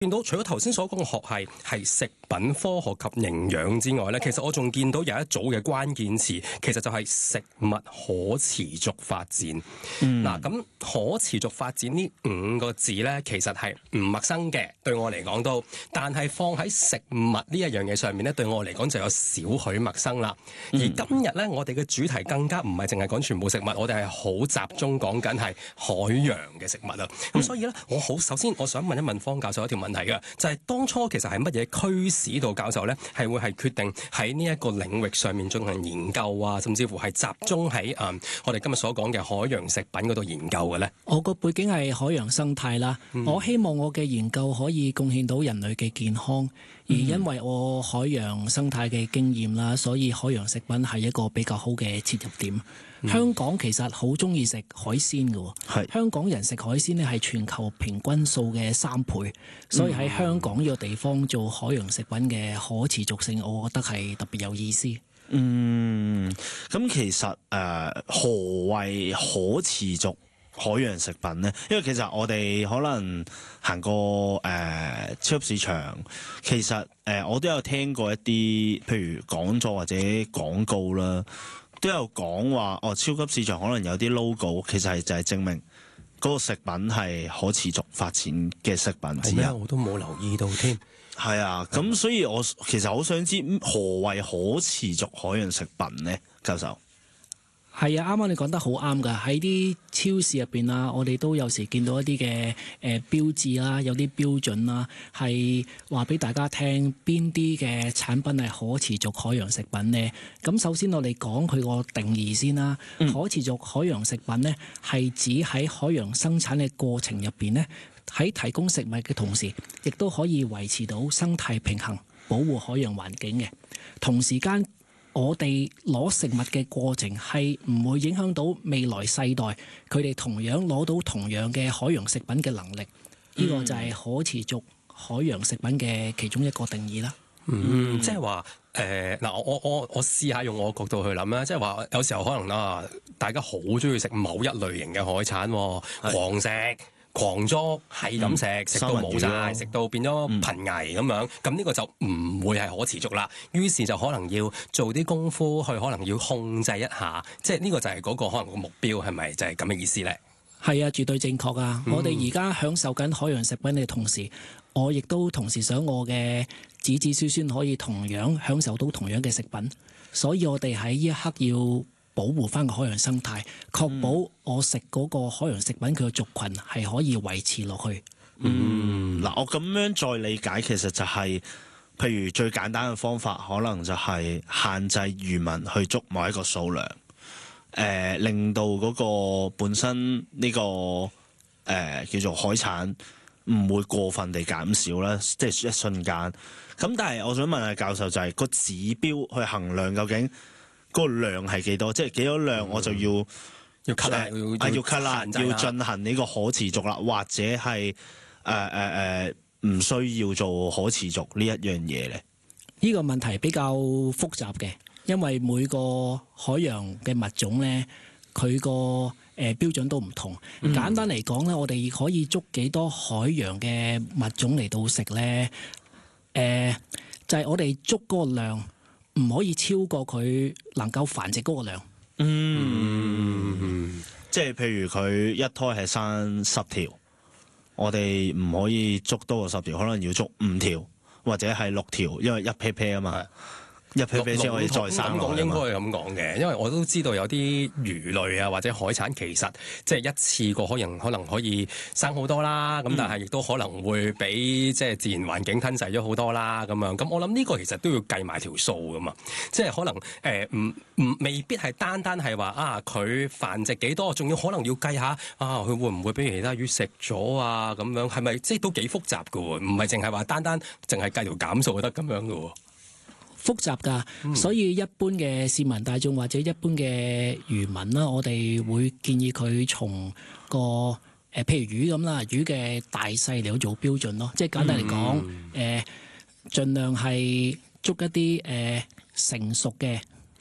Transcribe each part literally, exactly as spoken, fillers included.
見到除咗頭先所講嘅學系係食品科學及營養之外咧，其實我仲見到有一組嘅關鍵詞，其實就係食物可持續發展。嗱、嗯，咁可持續發展呢五個字咧，其實係唔陌生嘅，對我嚟講都，但係放喺食物呢一樣嘢上面咧，對我嚟講就有少許陌生啦。嗯、而今日咧，我哋嘅主題更加唔係淨係講全部食物，我哋係好集中講緊係海洋嘅食物啊。咁、嗯、所以咧，我好首先我想問一問方教授一條問題嘅，就係、是、當初其實係乜嘢驅使到教授咧係會係決定喺呢一個領域上面進行研究啊，甚至乎係集中喺誒、嗯、我哋今日所講嘅海洋食品嗰度研究嘅咧？ 我個背景係海洋生態啦，嗯、我希望我嘅研究可以貢獻到人類嘅健康，而因為我海洋生態嘅經驗啦，所以海洋食品係一個比較好嘅切入點。嗯、香港其實好中意食海鮮嘅，係香港人食海鮮咧係全球平均數嘅三倍，所以喺香港呢個地方做海洋食品嘅可持續性，我覺得係特別有意思。 嗯，咁其實誒、呃、何謂可持續海洋食品呢？因為其實我哋可能行過誒、呃、超級市場，其實誒、呃、我都有聽過一啲譬如講座或者廣告啦。都有講話哦，超級市場可能有啲 logo， 其實係就係證明嗰個食品係可持續發展嘅食品之一。 我都冇留意到添。 係啊，咁所以我其實好想知何謂可持續海洋食品呢？教授。 係啊，啱啱你講得好啱㗎。喺啲超市入邊啊，我哋都有時見到一啲嘅誒標誌啦，有啲標準啦，係話俾大家聽邊啲嘅產品係可持續海洋食品呢？咁首先我哋講佢個定義先啦。嗯、可持續海洋食品呢，係指喺海洋生產嘅過程入邊呢，喺提供食物嘅同時，亦都可以維持到生態平衡，保護海洋環境嘅。同時間，我哋攞食物嘅過程係唔會影響到未來世代，佢哋同樣攞到同樣嘅海洋食品嘅能力。呢、嗯、個就係可持續海洋食品嘅其中一個定義啦。 嗯，即係話誒嗱，我我我我試下用我角度去諗啦，即係話有時候可能啊，大家好中意食某一類型嘅海產，狂食。狂捉係咁食，食到冇晒，食到變咗瀕危咁樣，咁呢個就唔會係可持續啦。於是就可能要做啲功夫去，可能要控制一下，即係呢個就係嗰個可能個目標，係咪就係咁嘅意思咧？ 係啊，絕對正確啊！嗯、我哋而家享受緊海洋食品嘅同時，我亦都同時想我嘅子子孫孫可以同樣享受到同樣嘅食品，所以我哋喺呢一刻要保護翻個海洋生態，確保我食嗰個海洋食品佢嘅族群係可以維持落去。 嗯，嗱，我咁樣再理解，其實就係、是，譬如最簡單嘅方法，可能就係限制漁民去捉某一個數量，誒、呃，令到嗰個本身呢、這個誒、呃、叫做海產唔會過分地減少啦，即係一瞬間。咁但係我想問下教授、就是，就係個指標去衡量究竟嗰個量係幾多？即係幾多量我就要、嗯、要 cut 啦，要要 cut 啦，要進行呢個可持續啦，或者係誒誒誒唔需要做可持續呢一樣嘢咧？ 呢個問題比較複雜嘅，因為每個海洋嘅物種咧，佢個誒標準都唔同。嗯、簡單嚟講咧，我哋可以捉幾多海洋嘅物種嚟到食咧？誒、呃，就係、是、我哋捉嗰個量。唔可以超過佢能夠繁殖嗰個量。 嗯，嗯即係譬如佢一胎係生十條，我哋唔可以捉多過十條，可能要捉五條或者係六條，因為一 pair pair 啊嘛。一 pair pair 先可以再生落去嘛。應該係咁講嘅，因為我都知道有啲魚類啊或者海產其實即係一次過可能可能可以生好多啦，咁、嗯、但係亦都可能會俾即係自然環境吞噬咗好多啦咁樣。咁我諗呢個其實都要計埋條數噶嘛，即係可能誒唔唔未必係單單係話啊佢繁殖幾多，仲要可能要計下啊佢會唔會俾其他魚食咗啊咁樣，係咪即係都幾複雜噶喎？唔係淨係話單單淨係計條減數就得咁樣噶喎。 複雜㗎，嗯、所以一般嘅市民大眾或者一般嘅漁民啦，我哋會建議佢從個誒、呃，譬如魚咁啦，魚嘅大細嚟做標準咯。即係簡單嚟講，誒、嗯呃，盡量係捉一啲誒、呃、成熟嘅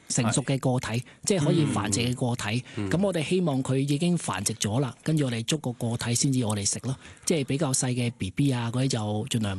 成熟嘅個體，即係可以繁殖嘅個體。咁、嗯、我哋希望佢已經繁殖咗啦，跟住我哋捉個個體先至我哋食咯。即係比較細嘅 B B 啊嗰啲就盡量